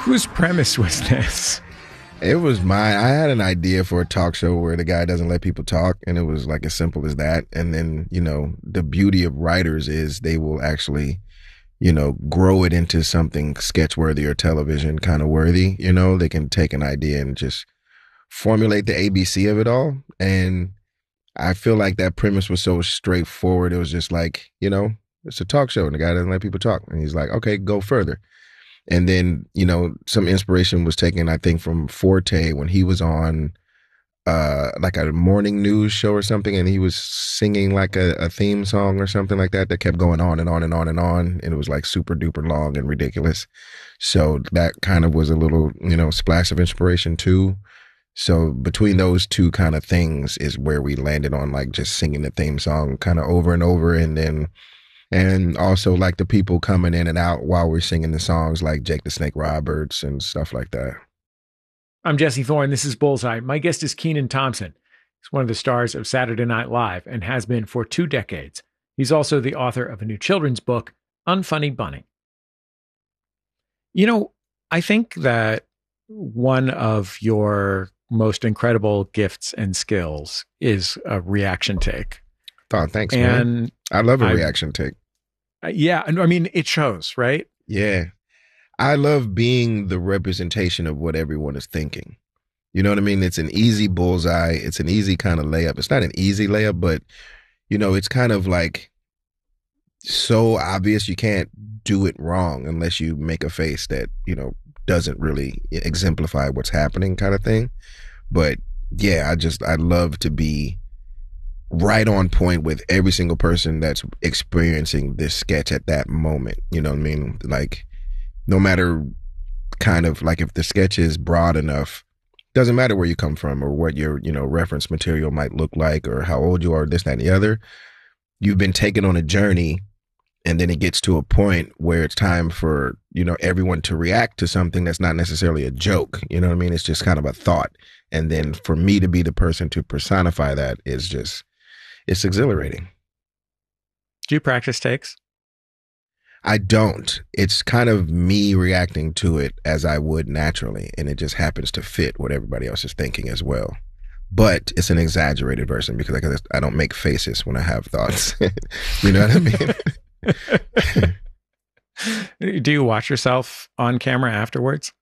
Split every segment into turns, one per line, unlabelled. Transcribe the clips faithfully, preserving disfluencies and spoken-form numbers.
Whose premise was this?
It was mine. I had an idea for a talk show where the guy doesn't let people talk, and it was like as simple as that. And then, you know, the beauty of writers is they will actually, you know, grow it into something sketch worthy or television kind of worthy. You know, they can take an idea and just formulate the A B C of it all. And I feel like that premise was so straightforward. It was just like, you know, it's a talk show and the guy doesn't let people talk. And he's like, okay, go further. And then, you know, some inspiration was taken, I think, from Forte when he was on uh, like a morning news show or something, and he was singing like a, a theme song or something like that that kept going on and on and on and on. And it was like super duper long and ridiculous. So that kind of was a little, you know, splash of inspiration too. So between those two kind of things is where we landed on like just singing the theme song kind of over and over. And then And also like the people coming in and out while we're singing the songs like Jake the Snake Roberts and stuff like that.
I'm Jesse Thorne. This is Bullseye. My guest is Kenan Thompson. He's one of the stars of Saturday Night Live and has been for two decades. He's also the author of a new children's book, Unfunny Bunny. You know, I think that one of your most incredible gifts and skills is a reaction take.
Oh, thanks,
and
man. I love a
I,
reaction take.
Yeah. I mean, it shows, right?
Yeah. I love being the representation of what everyone is thinking. You know what I mean? It's an easy bullseye. It's an easy kind of layup. It's not an easy layup, but, you know, it's kind of like so obvious you can't do it wrong unless you make a face that, you know, doesn't really exemplify what's happening kind of thing. But yeah, I just, I love to be right on point with every single person that's experiencing this sketch at that moment. You know what I mean? Like, no matter kind of like if the sketch is broad enough, doesn't matter where you come from or what your, you know, reference material might look like or how old you are, this, that, and the other. You've been taken on a journey, and then it gets to a point where it's time for, you know, everyone to react to something that's not necessarily a joke. You know what I mean? It's just kind of a thought. And then for me to be the person to personify that is just, it's exhilarating.
Do you practice takes?
I don't. It's kind of me reacting to it as I would naturally, and it just happens to fit what everybody else is thinking as well. But it's an exaggerated version because I, I don't make faces when I have thoughts. You know what I
mean? Do you watch yourself on camera afterwards?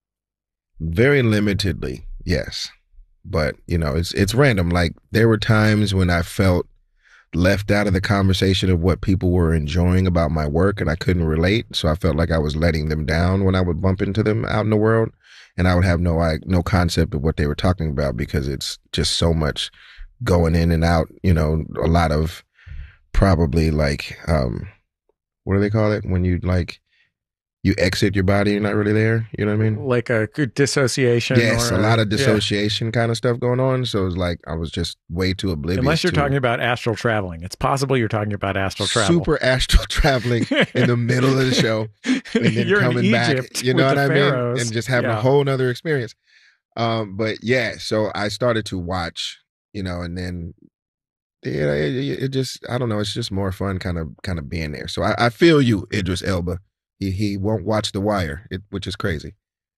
Very limitedly, yes. But, you know, it's it's random. Like, there were times when I felt left out of the conversation of what people were enjoying about my work, and I couldn't relate. So I felt like I was letting them down when I would bump into them out in the world, and I would have no I, no concept of what they were talking about because it's just so much going in and out. You know, a lot of probably like um, what do they call it when you like. You exit your body, you're not really there. You know what I mean?
Like a dissociation.
Yes,
or
a, a lot of dissociation
yeah.
kind of stuff going on. So it's like I was just way too oblivious.
Unless you're
to,
talking about astral traveling. It's possible you're talking about astral travel.
Super astral traveling in the middle of the show. And then
you're
coming
in
back.
Egypt
You know what I
pharaohs.
mean? And just having
yeah.
a whole nother experience. Um, but yeah, so I started to watch, you know, and then yeah, it, it, it just, I don't know, it's just more fun kind of kind of being there. So I, I feel you, Idris Elba. He, he won't watch The Wire, it, which is crazy.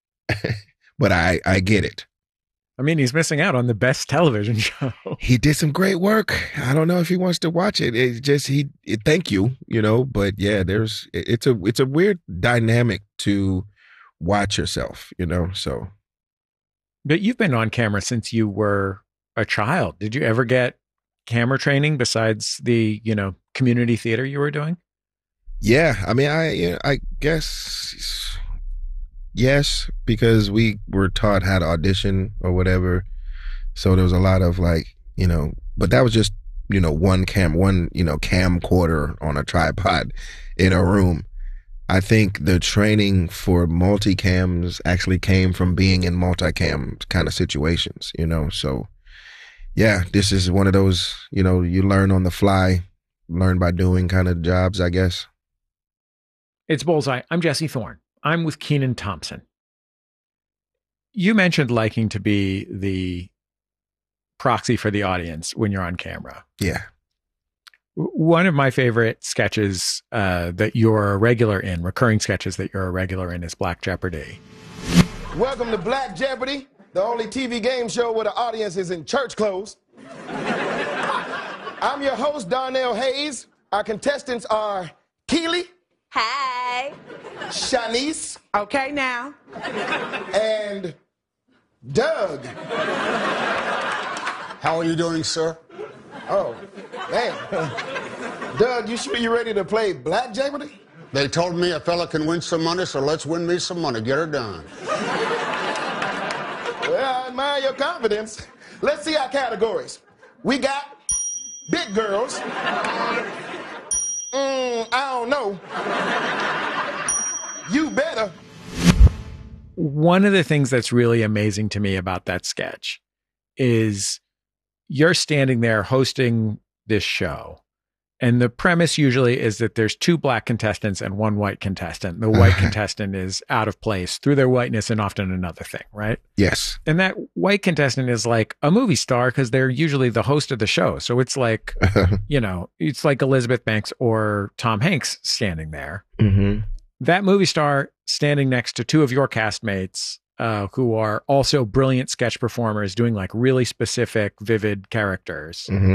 But I, I get it.
I mean, he's missing out on the best television show.
He did some great work. I don't know if he wants to watch it. It's just he. It, thank you, you know. But yeah, there's. It, it's a. It's a weird dynamic to watch yourself, you know. So.
But you've been on camera since you were a child. Did you ever get camera training besides the, you know, community theater you were doing?
Yeah, I mean, I I guess yes, because we were taught how to audition or whatever. So there was a lot of like, you know, but that was just, you know, one cam, one, you know, camcorder on a tripod in a room. I think the training for multicams actually came from being in multicam kind of situations, you know. So yeah, this is one of those, you know, you learn on the fly, learn by doing kind of jobs, I guess.
It's Bullseye. I'm Jesse Thorne. I'm with Kenan Thompson. You mentioned liking to be the proxy for the audience when you're on camera.
Yeah.
One of my favorite sketches uh, that you're a regular in, recurring sketches that you're a regular in, is Black Jeopardy.
Welcome to Black Jeopardy, the only T V game show where the audience is in church clothes. I'm your host, Darnell Hayes. Our contestants are Keely.
Hey.
Shanice.
Okay, now.
And Doug.
How are you doing, sir?
Oh, man. Doug, you sure you're ready to play Black Jeopardy?
They told me a fella can win some money, so let's win me some money. Get her done.
Well, I admire your confidence. Let's see our categories. We got big girls. Mm, I don't know. You better.
One of the things that's really amazing to me about that sketch is you're standing there hosting this show. And the premise usually is that there's two black contestants and one white contestant. The white contestant is out of place through their whiteness and often another thing, right?
Yes.
And that white contestant is like a movie star because they're usually the host of the show. So it's like, you know, it's like Elizabeth Banks or Tom Hanks standing there.
Mm-hmm.
That movie star standing next to two of your castmates uh, who are also brilliant sketch performers doing like really specific, vivid characters.
Mm-hmm.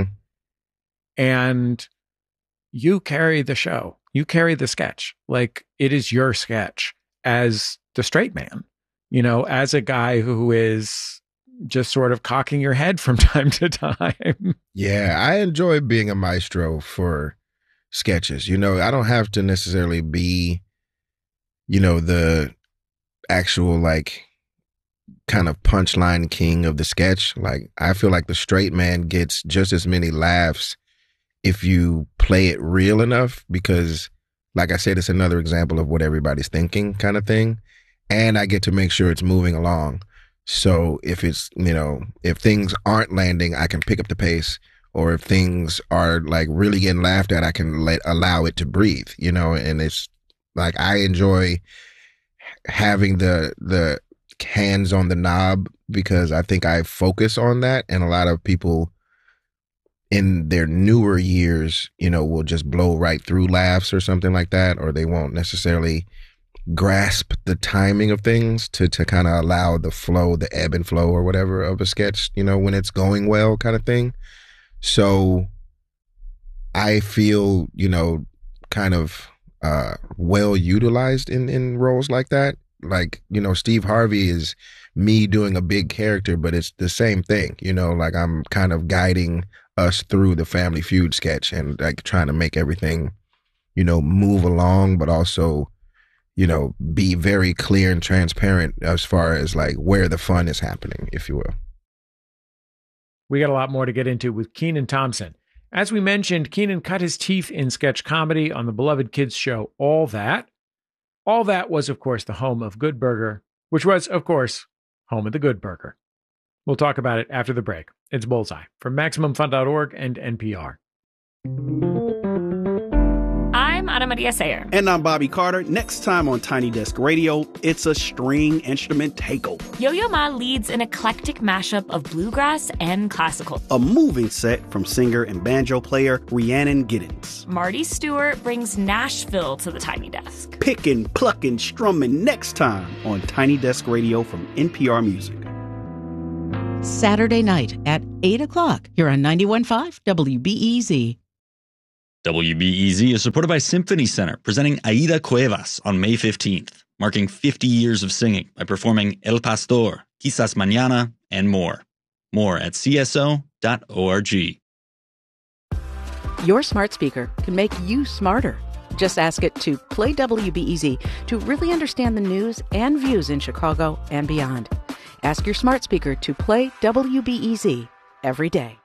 And you carry the show. You carry the sketch. Like, it is your sketch as the straight man, you know, as a guy who is just sort of cocking your head from time to time.
Yeah, I enjoy being a maestro for sketches. You know, I don't have to necessarily be, you know, the actual, like, kind of punchline king of the sketch. Like, I feel like the straight man gets just as many laughs if you play it real enough, because like I said, it's another example of what everybody's thinking kind of thing. And I get to make sure it's moving along. So if it's, you know, if things aren't landing, I can pick up the pace, or if things are like really getting laughed at, I can let, allow it to breathe, you know, and it's like, I enjoy having the, the hands on the knob because I think I focus on that. And a lot of people in their newer years, you know, will just blow right through laughs or something like that, or they won't necessarily grasp the timing of things to, to kind of allow the flow, the ebb and flow or whatever of a sketch, you know, when it's going well kind of thing. So I feel, you know, kind of uh, well utilized in, in roles like that. Like, you know, Steve Harvey is me doing a big character, but it's the same thing, you know, like I'm kind of guiding us through the Family Feud sketch and like trying to make everything, you know, move along, but also, you know, be very clear and transparent as far as like where the fun is happening, if you will.
We got a lot more to get into with Kenan Thompson. As we mentioned, Kenan cut his teeth in sketch comedy on the beloved kids show All That. All That was, of course, the home of Good Burger, which was, of course, home of the Good Burger. We'll talk about it after the break. It's Bullseye from Maximum Fun dot org and N P R.
I'm Ana Maria Sayer.
And I'm Bobby Carter. Next time on Tiny Desk Radio, it's a string instrument takeover.
Yo-Yo Ma leads an eclectic mashup of bluegrass and classical.
A moving set from singer and banjo player Rhiannon Giddens.
Marty Stewart brings Nashville to the Tiny Desk.
Picking, plucking, strumming next time on Tiny Desk Radio from N P R Music.
Saturday night at eight o'clock here on ninety-one point five W B E Z.
W B E Z is supported by Symphony Center, presenting Aida Cuevas on May fifteenth, marking fifty years of singing by performing El Pastor, Quizás Mañana, and more. More at C S O dot org.
Your smart speaker can make you smarter. Just ask it to play W B E Z to really understand the news and views in Chicago and beyond. Ask your smart speaker to play W B E Z every day.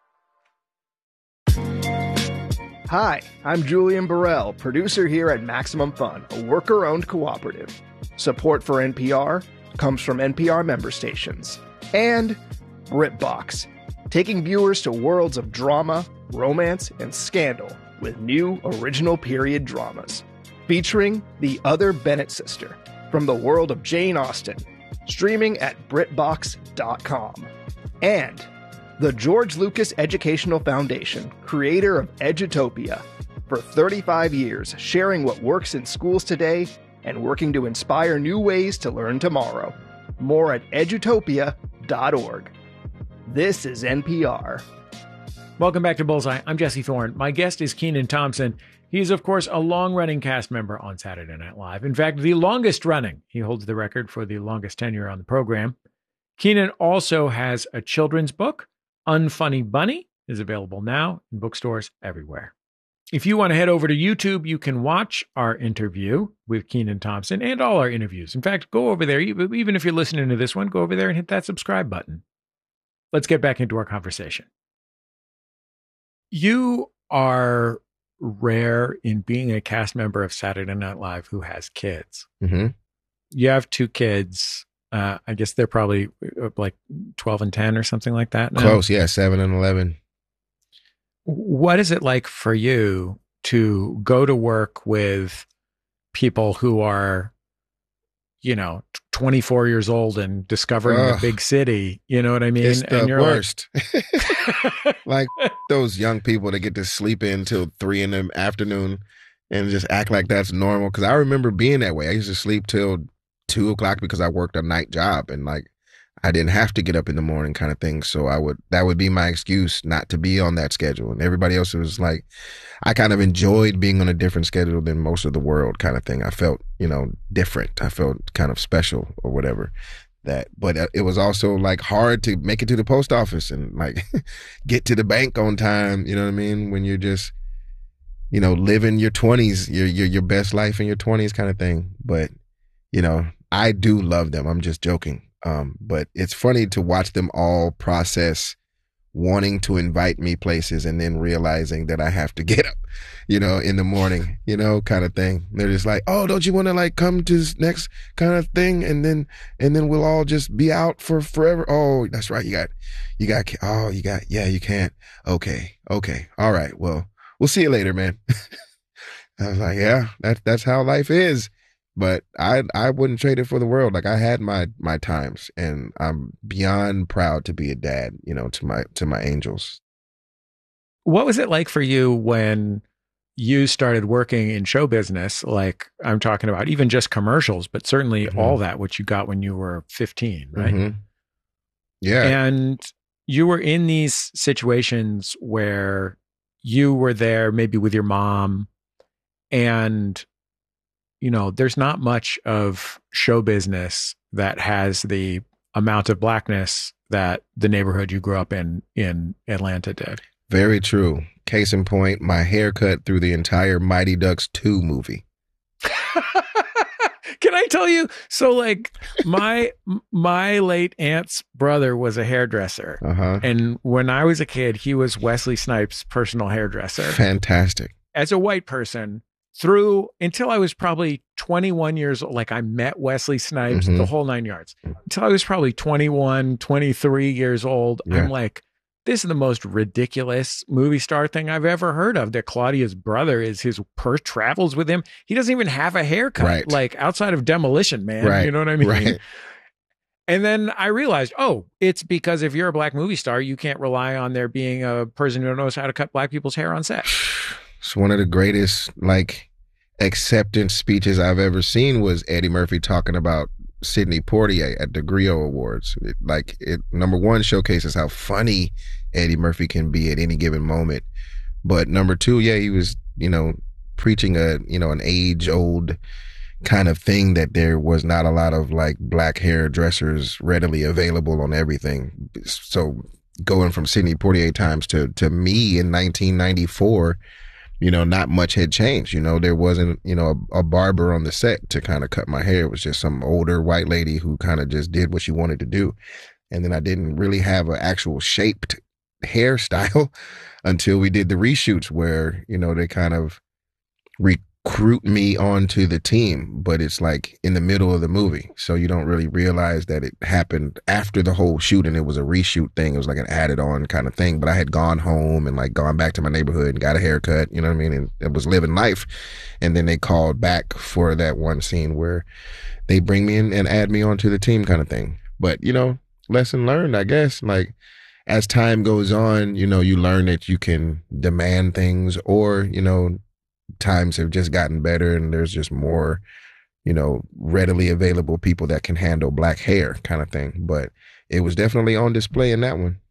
Hi, I'm Julian Burrell, producer here at Maximum Fun, a worker-owned cooperative. Support for N P R comes from N P R member stations. And BritBox, taking viewers to worlds of drama, romance, and scandal with new original period dramas. Featuring The Other Bennett Sister from the world of Jane Austen. Streaming at Brit Box dot com. And The George Lucas Educational Foundation, creator of Edutopia, for thirty-five years sharing what works in schools today and working to inspire new ways to learn tomorrow. More at edutopia dot org. This is N P R.
Welcome back to Bullseye. I'm Jesse Thorne. My guest is Kenan Thompson. He's, of course, a long-running cast member on Saturday Night Live. In fact, the longest running. He holds the record for the longest tenure on the program. Kenan also has a children's book. Unfunny Bunny is available now in bookstores everywhere. If you want to head over to YouTube, you can watch our interview with Kenan Thompson and all our interviews. In fact, go over there. Even if you're listening to this one, go over there and hit that subscribe button. Let's get back into our conversation. You are rare in being a cast member of Saturday Night Live who has kids.
Mm-hmm.
You have two kids. Uh, I guess they're probably like twelve and ten or something like that now.
Close, yeah, seven and eleven.
What is it like for you to go to work with people who are, you know, twenty-four years old and discovering
Ugh.
a big city? You know what I mean?
It's the
and you're
worst. Like, like those young people that get to sleep in till three in the afternoon and just act like that's normal. Because I remember being that way. I used to sleep till two o'clock because I worked a night job, and like I didn't have to get up in the morning kind of thing. So I would, that would be my excuse not to be on that schedule. And everybody else was like, I kind of enjoyed being on a different schedule than most of the world kind of thing. I felt, you know, different. I felt kind of special or whatever. That, but it was also like hard to make it to the post office and like get to the bank on time. You know what I mean? When you're just, you know, living your twenties, your, your, your best life in your twenties kind of thing. But, you know, I do love them. I'm just joking. Um, but it's funny to watch them all process wanting to invite me places and then realizing that I have to get up, you know, in the morning, you know, kind of thing. They're just like, oh, don't you want to like come to this next kind of thing? And then, and then we'll all just be out for forever. Oh, that's right. You got, you got, oh, you got, yeah, you can't. Okay. Okay. All right. Well, we'll see you later, man. I was like, yeah, that, that's how life is. But I I wouldn't trade it for the world. Like I had my my times, and I'm beyond proud to be a dad, you know, to my to my angels.
What was it like for you when you started working in show business? Like I'm talking about even just commercials, but certainly mm-hmm. all that, which you got when you were fifteen, right?
Mm-hmm. Yeah.
And you were in these situations where you were there maybe with your mom, and you know, there's not much of show business that has the amount of blackness that the neighborhood you grew up in in Atlanta did.
Very true. Case in point, my haircut through the entire Mighty Ducks two movie.
Can I tell you? So like my my late aunt's brother was a hairdresser.
Uh-huh.
And when I was a kid, he was Wesley Snipes' personal hairdresser.
Fantastic.
As a white person, through until I was probably twenty-one years old, like I met Wesley Snipes,
mm-hmm.
the whole nine yards. Until I was probably twenty-one, twenty-three years old, yeah. I'm like, this is the most ridiculous movie star thing I've ever heard of. That Claudia's brother is his per travels with him. He doesn't even have a haircut,
right.
like outside of Demolition Man.
Right.
You know what I mean?
Right.
And then I realized, oh, it's because if you're a black movie star, you can't rely on there being a person who knows how to cut black people's hair on set.
It's one of the greatest, like, acceptance speeches I've ever seen was Eddie Murphy talking about Sidney Poitier at the Griot Awards. It, like, it, number one, showcases how funny Eddie Murphy can be at any given moment. But number two, yeah, he was, you know, preaching a, you know, an age-old kind of thing that there was not a lot of, like, black hairdressers readily available on everything. So going from Sidney Poitier times to, to me in nineteen ninety-four, you know, not much had changed. You know, there wasn't, you know, a, a barber on the set to kind of cut my hair. It was just some older white lady who kind of just did what she wanted to do. And then I didn't really have an actual shaped hairstyle until we did the reshoots where, you know, they kind of recruit me onto the team, but it's like in the middle of the movie. So you don't really realize that it happened after the whole shoot and it was a reshoot thing. It was like an added on kind of thing. But I had gone home and like gone back to my neighborhood and got a haircut, you know what I mean? And it was living life. And then they called back for that one scene where they bring me in and add me onto the team kind of thing. But, you know, lesson learned, I guess. Like, as time goes on, you know, you learn that you can demand things, or, you know, times have just gotten better and there's just more, you know, readily available people that can handle black hair kind of thing. But it was definitely on display in that one.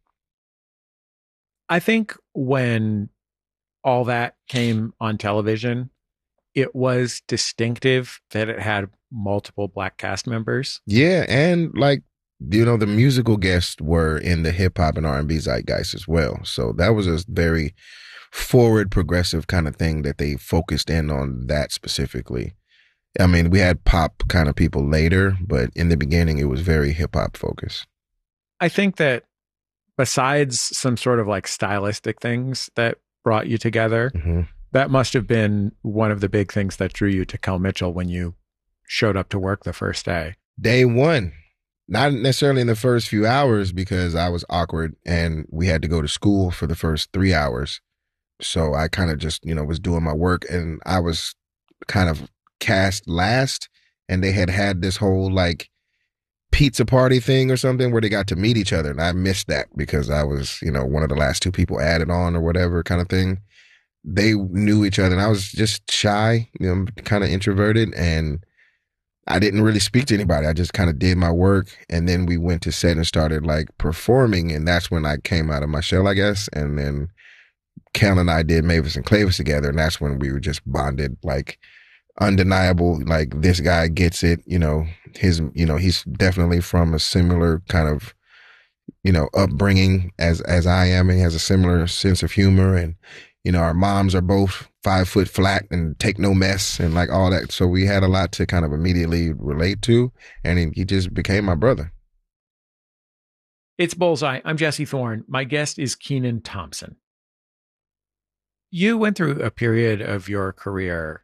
I think when all that came on television, it was distinctive that it had multiple black cast members.
Yeah, and like, you know, the musical guests were in the hip hop and R and B zeitgeist as well. So that was a very forward, progressive kind of thing that they focused in on that specifically. I mean, we had pop kind of people later, but in the beginning, it was very hip hop focused.
I think that besides some sort of like stylistic things that brought you together,
mm-hmm.
that must have been one of the big things that drew you to Kel Mitchell when you showed up to work the first day.
Day one. Not necessarily in the first few hours because I was awkward and we had to go to school for the first three hours. So I kind of just, you know, was doing my work and I was kind of cast last, and they had had this whole like pizza party thing or something where they got to meet each other. And I missed that because I was, you know, one of the last two people added on or whatever kind of thing. They knew each other and I was just shy, you know, kind of introverted, and I didn't really speak to anybody. I just kind of did my work, and then we went to set and started like performing, and that's when I came out of my shell, I guess. And then Kel and I did Mavis and Clavis together, and that's when we were just bonded, like undeniable. Like, this guy gets it, you know. His, you know, he's definitely from a similar kind of, you know, upbringing as as I am, and he has a similar sense of humor, and you know, our moms are both five foot flat and take no mess and like all that. So we had a lot to kind of immediately relate to, and he, he just became my brother.
It's Bullseye. I'm Jesse Thorne. My guest is Kenan Thompson. You went through a period of your career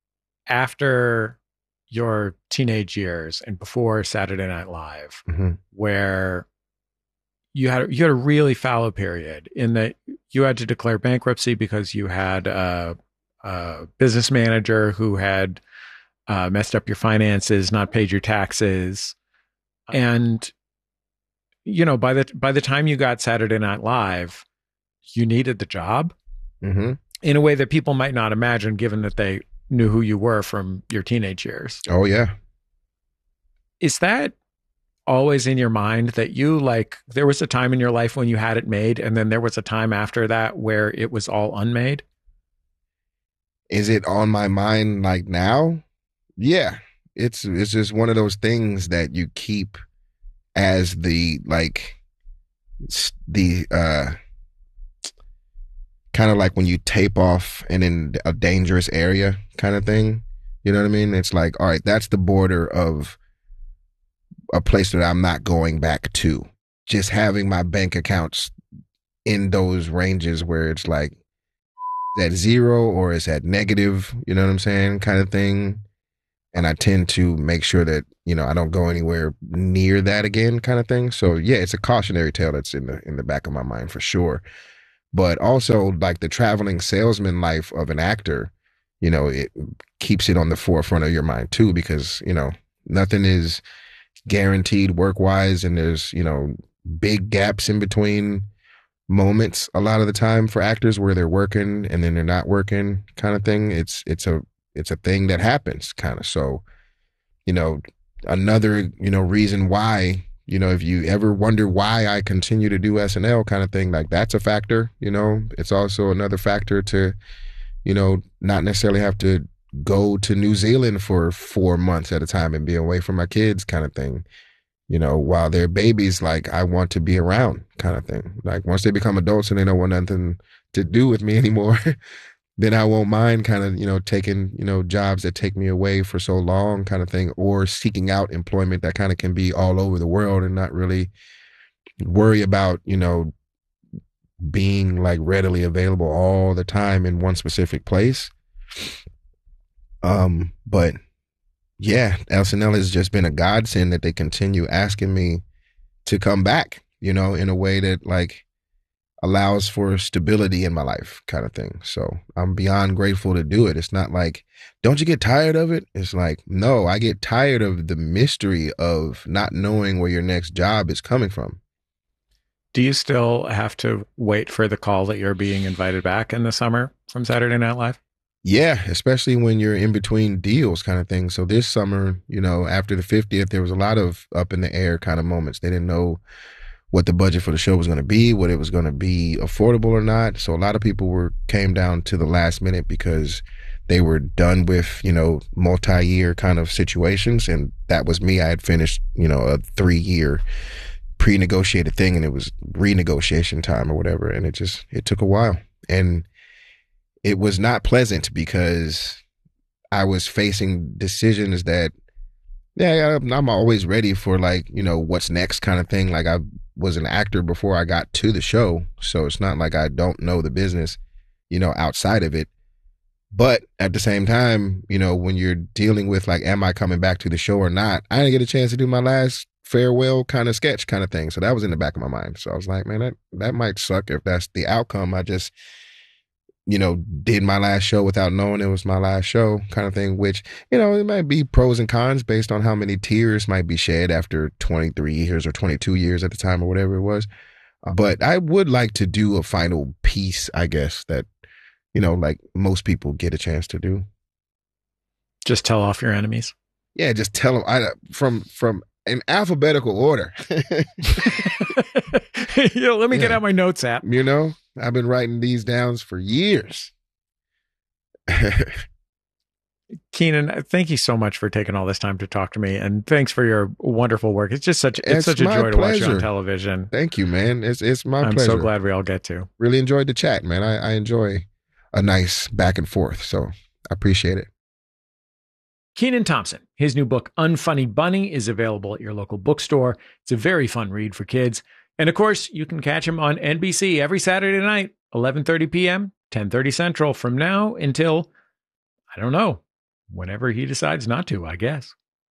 after your teenage years and before Saturday Night Live,
mm-hmm.
where you had you had a really fallow period in that you had to declare bankruptcy because you had a, a business manager who had uh, messed up your finances, not paid your taxes, and you know by the by the time you got Saturday Night Live, you needed the job
mm-hmm.
in a way that people might not imagine, given that they knew who you were from your teenage years.
Oh yeah,
is that always in your mind that you like, there was a time in your life when you had it made and then there was a time after that where it was all unmade?
Is it on my mind like now? Yeah. It's, it's just one of those things that you keep as the, like the, uh, kind of like when you tape off and in a dangerous area kind of thing. You know what I mean? It's like, all right, that's the border of a place that I'm not going back to. Just having my bank accounts in those ranges where it's like at zero or it's at negative, you know what I'm saying, kind of thing. And I tend to make sure that, you know, I don't go anywhere near that again kind of thing. So yeah, it's a cautionary tale that's in the in the back of my mind for sure. But also like the traveling salesman life of an actor, you know, it keeps it on the forefront of your mind too, because, you know, nothing is guaranteed work-wise, and there's, you know, big gaps in between moments a lot of the time for actors where they're working and then they're not working kind of thing. It's it's a it's a thing that happens kind of. So, you know, another, you know, reason why, you know, if you ever wonder why I continue to do S N L kind of thing, like that's a factor, you know. It's also another factor to, you know, not necessarily have to go to New Zealand for four months at a time and be away from my kids kind of thing. You know, while they're babies, like I want to be around kind of thing. Like once they become adults and they don't want nothing to do with me anymore, then I won't mind kind of, you know, taking, you know, jobs that take me away for so long kind of thing, or seeking out employment that kind of can be all over the world and not really worry about, you know, being like readily available all the time in one specific place. Um, but yeah, S N L has just been a godsend that they continue asking me to come back, you know, in a way that like allows for stability in my life kind of thing. So I'm beyond grateful to do it. It's not like, don't you get tired of it? It's like, no, I get tired of the mystery of not knowing where your next job is coming from.
Do you still have to wait for the call that you're being invited back in the summer from Saturday Night Live?
Yeah, especially when you're in between deals kind of thing. So this summer, you know, after the fiftieth, there was a lot of up in the air kind of moments. They didn't know what the budget for the show was going to be, what it was going to be affordable or not. So a lot of people were came down to the last minute because they were done with, you know, multi-year kind of situations. And that was me. I had finished, you know, a three-year pre-negotiated thing, and it was renegotiation time or whatever. And it just, it took a while. And it was not pleasant because I was facing decisions that, yeah, I'm always ready for, like, you know, what's next kind of thing. Like, I was an actor before I got to the show. So it's not like I don't know the business, you know, outside of it. But at the same time, you know, when you're dealing with, like, am I coming back to the show or not? I didn't get a chance to do my last farewell kind of sketch kind of thing. So that was in the back of my mind. So I was like, man, that, that might suck if that's the outcome. I just, you know, did my last show without knowing it was my last show kind of thing, which, you know, it might be pros and cons based on how many tears might be shed after twenty-three years or twenty-two years at the time or whatever it was. But I would like to do a final piece, I guess, that, you know, like most people get a chance to do.
Just tell off your enemies.
Yeah, just tell them I, from from in alphabetical order.
You know, let me yeah. get out my notes app.
You know, I've been writing these down for years.
Keenen, thank you so much for taking all this time to talk to me, and thanks for your wonderful work. It's just such it's, it's such a joy pleasure. to watch you on television.
Thank you, man. It's it's my
I'm
pleasure.
I'm so glad we all get to.
Really enjoyed the chat, man. I, I enjoy a nice back and forth, so I appreciate it.
Keenen Thompson. His new book, Unfunny Bunny, is available at your local bookstore. It's a very fun read for kids. And of course, you can catch him on N B C every Saturday night, eleven thirty p.m., ten thirty Central, from now until, I don't know, whenever he decides not to, I guess.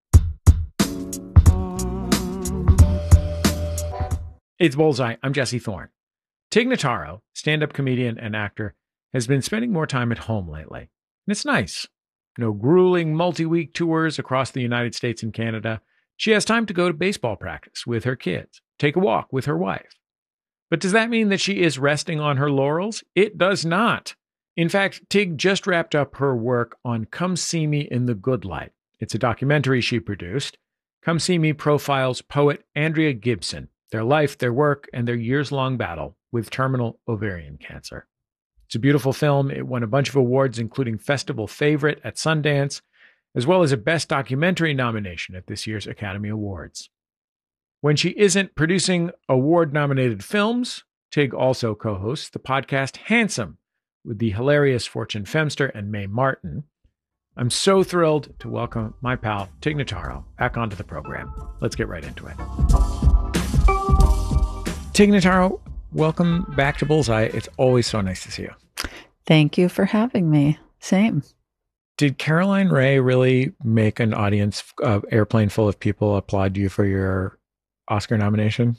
It's Bullseye. I'm Jesse Thorne. Tig Notaro, stand-up comedian and actor, has been spending more time at home lately. And it's nice. No grueling multi-week tours across the United States and Canada. She has time to go to baseball practice with her kids, take a walk with her wife. But does that mean that she is resting on her laurels? It does not. In fact, Tig just wrapped up her work on Come See Me in the Good Light. It's a documentary she produced. Come See Me profiles poet Andrea Gibson, their life, their work, and their years-long battle with terminal ovarian cancer. It's a beautiful film. It won a bunch of awards, including Festival Favorite at Sundance, as well as a Best Documentary nomination at this year's Academy Awards. When she isn't producing award-nominated films, Tig also co-hosts the podcast Handsome with the hilarious Fortune Femster and Mae Martin. I'm so thrilled to welcome my pal Tig Notaro back onto the program. Let's get right into it. Tig Notaro, welcome back to Bullseye. It's always so nice to see you.
Thank you for having me. Same.
Did Caroline Rhea really make an audience, uh, airplane full of people applaud you for your Oscar nomination?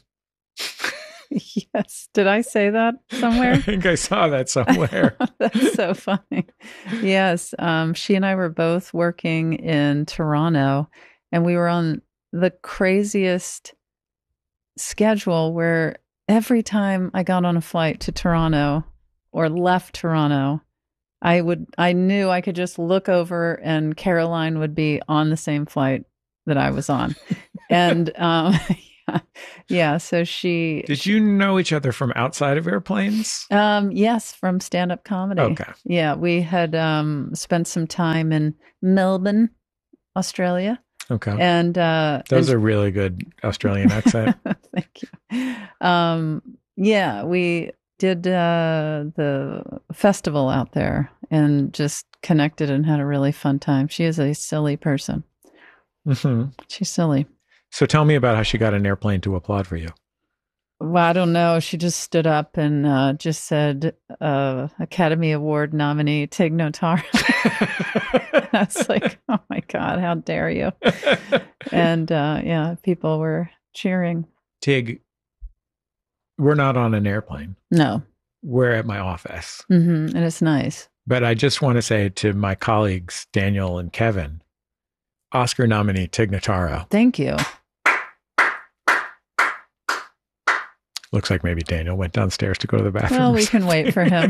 Yes. Did I say that somewhere?
I think I saw that somewhere.
That's so funny. Yes. Um, she and I were both working in Toronto, and we were on the craziest schedule where every time I got on a flight to Toronto or left Toronto, I would, I knew I could just look over and Caroline would be on the same flight that I was on. And, um, yeah, yeah, so she...
Did you know each other from outside of airplanes?
Um, yes, from stand-up comedy.
Okay.
Yeah, we had um, spent some time in Melbourne, Australia.
Okay.
And uh,
that was
and,
a really good Australian accent.
Thank you. Um, yeah, we did uh, the festival out there and just connected and had a really fun time. She is a silly person.
Mm-hmm.
She's silly.
So tell me about how she got an airplane to applaud for you.
Well, I don't know. She just stood up and uh, just said, uh, Academy Award nominee Tig Notaro. I was like, oh my God, how dare you? And uh, yeah, people were cheering.
Tig, we're not on an airplane.
No.
We're at my office.
Mm-hmm. And it's nice.
But I just want to say to my colleagues, Daniel and Kevin, Oscar nominee Tig Notaro.
Thank you.
Looks like maybe Daniel went downstairs to go to the bathroom.
Well, we can wait for him.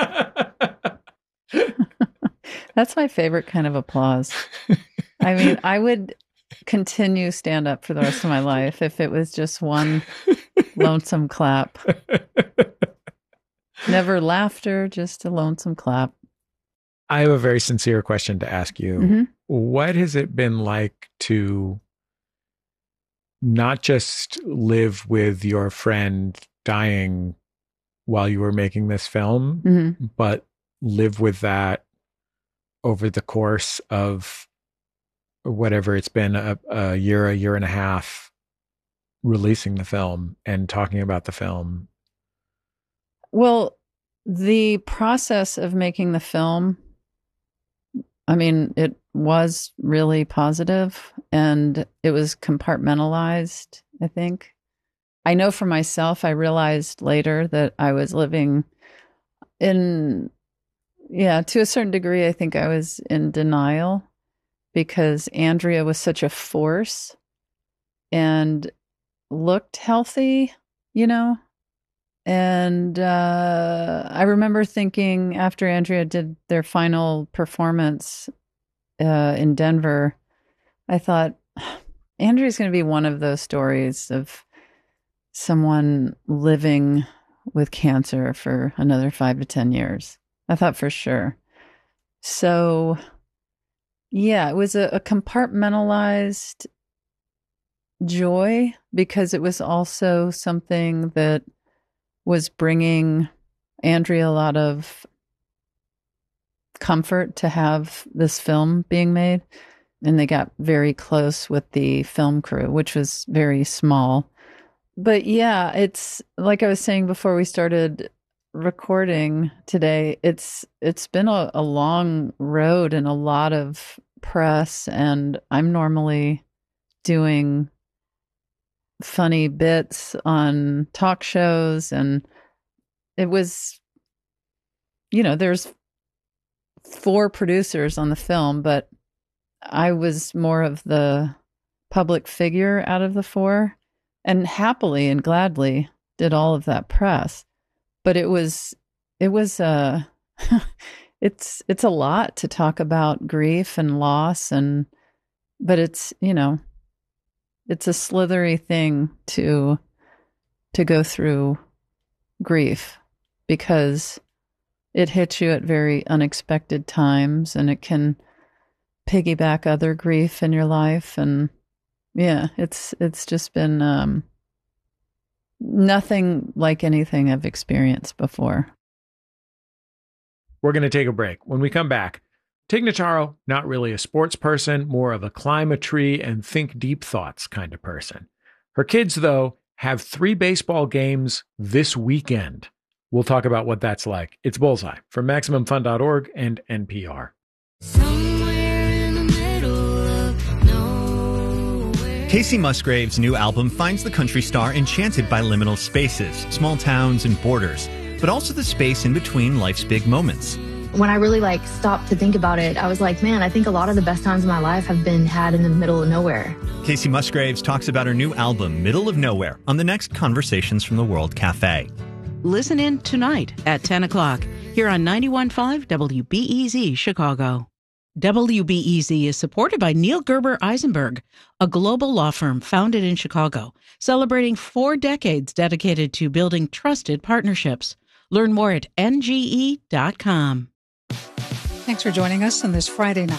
That's my favorite kind of applause. I mean, I would continue stand up for the rest of my life if it was just one lonesome clap. Never laughter, just a lonesome clap.
I have a very sincere question to ask you.
Mm-hmm.
What has it been like to not just live with your friend dying while you were making this film,
mm-hmm.
but live with that over the course of whatever it's been, a, a year, a year and a half, releasing the film and talking about the film?
Well, the process of making the film, I mean, it was really positive and it was compartmentalized, I think. I know for myself, I realized later that I was living in, yeah, to a certain degree, I think I was in denial because Andrea was such a force and looked healthy, you know? And uh, I remember thinking after Andrea did their final performance uh, in Denver, I thought, Andrea's going to be one of those stories of someone living with cancer for another five to ten years. I thought for sure. So, yeah, it was a, a compartmentalized joy because it was also something that was bringing Andrea a lot of comfort to have this film being made. And they got very close with the film crew, which was very small. But yeah, it's like I was saying before we started recording today, it's it's been a, a long road and a lot of press. And I'm normally doing funny bits on talk shows, and it was, you know, there's four producers on the film, but I was more of the public figure out of the four, and happily and gladly did all of that press. But it was it was uh it's it's a lot to talk about grief and loss, and but it's, you know, it's a slithery thing to to go through grief because it hits you at very unexpected times, and it can piggyback other grief in your life. And yeah, it's it's just been um, nothing like anything I've experienced before.
We're going to take a break. When we come back, Tig Notaro, not really a sports person, more of a climb a tree and think deep thoughts kind of person. Her kids, though, have three baseball games this weekend. We'll talk about what that's like. It's Bullseye from Maximum Fun dot org and N P R.
Kacey Musgraves' new album finds the country star enchanted by liminal spaces, small towns and borders, but also the space in between life's big moments.
When I really like stopped to think about it, I was like, man, I think a lot of the best times of my life have been had in the middle of nowhere.
Kacey Musgraves talks about her new album, Middle of Nowhere, on the next Conversations from the World Cafe.
Listen in tonight at ten o'clock here on ninety-one point five W B E Z Chicago. W B E Z is supported by Neil Gerber Eisenberg, a global law firm founded in Chicago, celebrating four decades dedicated to building trusted partnerships. Learn more at N G E dot com.
Thanks for joining us on this Friday night.